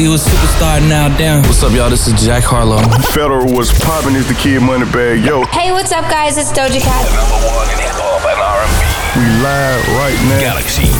He was superstar, now down. What's up, y'all? This is Jack Harlow. Federal was popping is the Kid Moneybag. Yo. Hey, what's up, guys? It's Doja Cat. The #1 in hip hop and R&B. We live right now. Galaxy